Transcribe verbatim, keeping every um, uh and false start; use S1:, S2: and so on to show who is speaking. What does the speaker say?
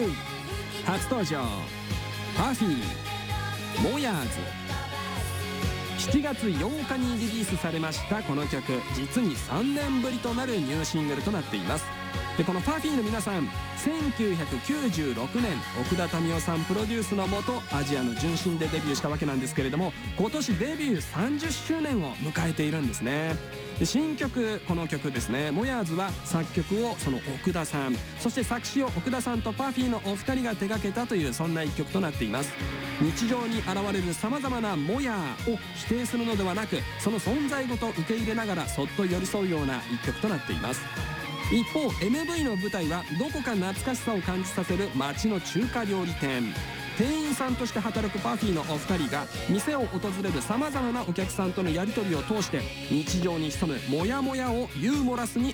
S1: ゅうい初登場パフィーモヤーズ。しちがつようかにリリースされましたこの曲、実にさんねんぶりとなるニューシングルとなっています。でこのパフィーの皆さん、せんきゅうひゃくきゅうじゅうろくねん奥田民生さんプロデュースのもとアジアの純真でデビューしたわけなんですけれども、今年デビューさんじゅっしゅうねんを迎えているんですね。で新曲、この曲ですね、モヤーズは作曲をその奥田さん、そして作詞を奥田さんとパフィーのお二人が手掛けたという、そんな一曲となっています。日常に現れるさまざまなモヤーを否定するのではなく、その存在ごと受け入れながらそっと寄り添うような一曲となっています。一方 エムブイ の舞台はどこか懐かしさを感じさせる街の中華料理店。店員さんとして働くパフィーのお二人が店を訪れるさまざまなお客さんとのやり取りを通して日常に潜むモヤモヤをユーモラスに